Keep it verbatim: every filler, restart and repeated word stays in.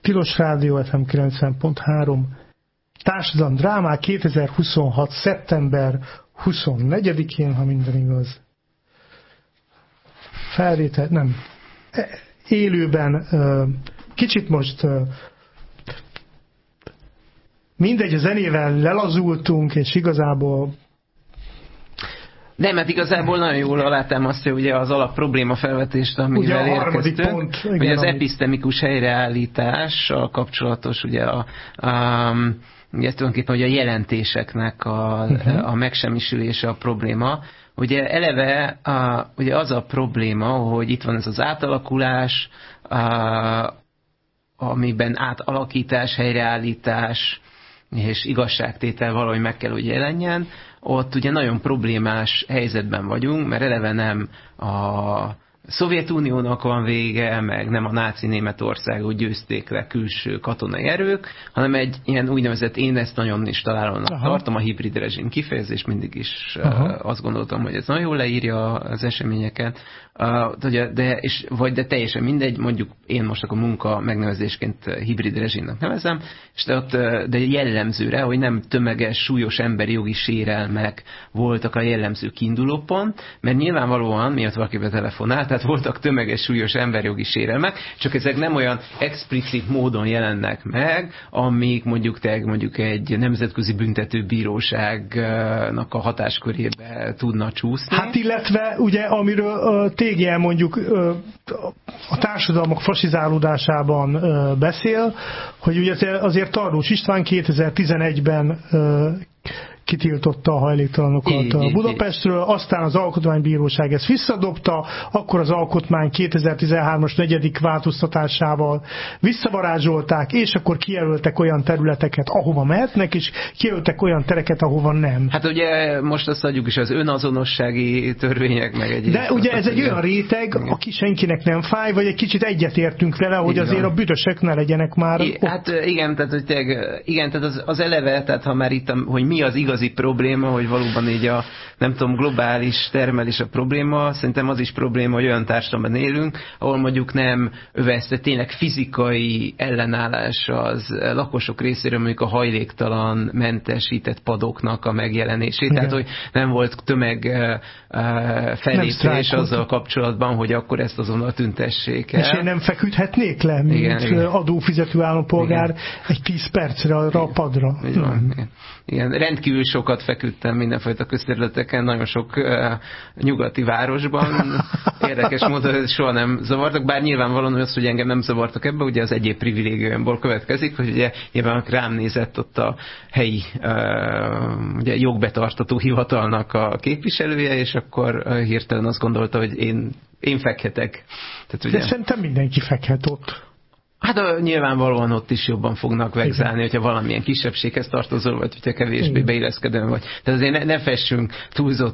Tilos Rádió ef em kilencven pont három. Társadalom drámák kétezer-huszonhat. szeptember huszonnegyedikén, ha minden igaz. Felvétel, nem. Élőben, kicsit most mindegy, a zenével lelazultunk, és igazából nem, mert igazából nagyon jól alátámasztja ugye az alap probléma felvetést, amivel érkeztünk. Pont, igen, ugye az amit... episztemikus helyreállítással kapcsolatos, ugye a, a ugye tulajdonképpen ugye a jelentéseknek a, uh-huh. a megsemmisülése a probléma. Ugye eleve a, ugye az a probléma, hogy itt van ez az átalakulás, a, amiben átalakítás, helyreállítás és igazságtétel valahogy meg kell, hogy jelenjen. Ott ugye nagyon problémás helyzetben vagyunk, mert eleve nem a Szovjetuniónak van vége, meg nem a náci Németországot győzték le külső katonai erők, hanem egy ilyen úgynevezett, én ezt nagyon is találónak Aha. tartom, a hibrid rezsim kifejezés, mindig is Aha. azt gondoltam, hogy ez nagyon jól leírja az eseményeket, de, és, vagy de teljesen mindegy, mondjuk én most akkor munka megnevezésként hibrid rezsimnek nevezem, és de, ott, de jellemzőre, hogy nem tömeges, súlyos emberi jogi sérelmek voltak a jellemző kiindulópont, mert nyilvánvalóan, miatt valaki betelefonált, tehát voltak tömeges, súlyos emberjogi sérelmek, csak ezek nem olyan explicit módon jelennek meg, amik mondjuk te mondjuk egy nemzetközi büntetőbíróságnak a hatáskörébe tudna csúszni. Hát illetve ugye, amiről uh, Tégje mondjuk uh, a társadalmak fasizálódásában uh, beszél, hogy ugye azért Tarlós István kétezer-tizenegyben uh, kitiltotta a hajléktalanokat így, a Budapestről, így. Aztán az Alkotmánybíróság ezt visszadobta, akkor az alkotmány kétezer-tizenhármas negyedik változtatásával visszavarázsolták, és akkor kijelöltek olyan területeket, ahova mehetnek, és kijelöltek olyan tereket, ahova nem. Hát ugye most azt adjuk is az önazonossági törvények, meg egy. De ugye ez egy olyan réteg, igen. aki senkinek nem fáj, vagy egy kicsit egyetértünk vele, hogy igen. azért a büdösek ne legyenek már I, Hát igen, tehát, hogy tényleg, igen, tehát az, az eleve, tehát ha már itt, hogy mi az igazi probléma, hogy valóban így a, nem tudom, globális termelés a probléma, szerintem az is probléma, hogy olyan társadalomban élünk, ahol mondjuk nem övezte tényleg fizikai ellenállás az lakosok részéről, mondjuk a hajléktalan mentesített padoknak a megjelenését, igen. tehát hogy nem volt tömeg fellépés azzal kapcsolatban, hogy akkor ezt azonnal tüntessék el. És én nem feküdhetnék le, mint igen, igen. adófizető állampolgár igen. egy tíz percre arra a padra. Igen. Igen. Igen, rendkívül sokat feküdtem mindenfajta közterületeken, nagyon sok uh, nyugati városban. Érdekes módon, hogy soha nem zavartak, bár nyilvánvalóan az, hogy engem nem zavartak ebbe, ugye az egyéb privilégiumból következik, hogy ugye nyilván rám nézett ott a helyi uh, ugye, jogbetartató hivatalnak a képviselője, és akkor uh, hirtelen azt gondolta, hogy én, én fekhetek. Tehát, ugye, de szerintem mindenki fekhet ott. Hát nyilvánvalóan ott is jobban fognak vegzálni, hogyha valamilyen kisebbséghez tartozol, vagy hogyha kevésbé beilleszkedően vagy. Tehát azért ne, ne fessünk túlzott